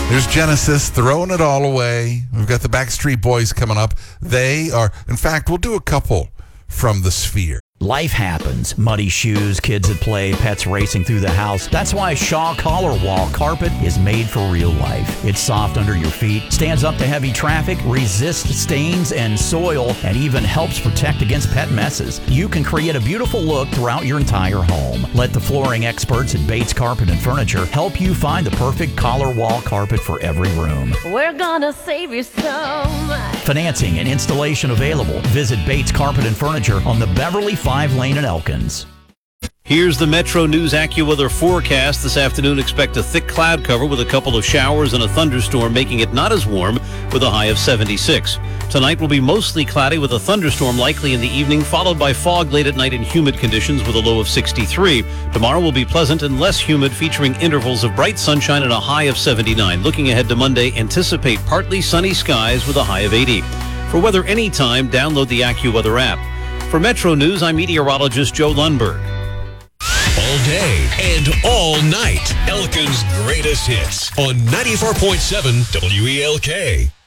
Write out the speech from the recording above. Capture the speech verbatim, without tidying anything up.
There's Genesis throwing it all away. We've got the Backstreet Boys coming up. They are, in fact, we'll do a couple from the Sphere. Life happens. Muddy shoes, kids at play, pets racing through the house. That's why Shaw Collar Wall Carpet is made for real life. It's soft under your feet, stands up to heavy traffic, resists stains and soil, and even helps protect against pet messes. You can create a beautiful look throughout your entire home. Let the flooring experts at Bates Carpet and Furniture help you find the perfect collar wall carpet for every room. We're gonna save you so much. Financing and installation available. Visit Bates Carpet and Furniture on the Beverly five lane in Elkins. Here's the Metro News AccuWeather forecast. This afternoon, expect a thick cloud cover with a couple of showers and a thunderstorm, making it not as warm with a high of seventy-six. Tonight will be mostly cloudy with a thunderstorm likely in the evening, followed by fog late at night and humid conditions with a low of sixty-three. Tomorrow will be pleasant and less humid, featuring intervals of bright sunshine and a high of seventy-nine. Looking ahead to Monday, anticipate partly sunny skies with a high of eighty. For weather anytime, download the AccuWeather app. For Metro News, I'm meteorologist Joe Lundberg. All day and all night. Elkin's greatest hits on ninety-four point seven W E L K.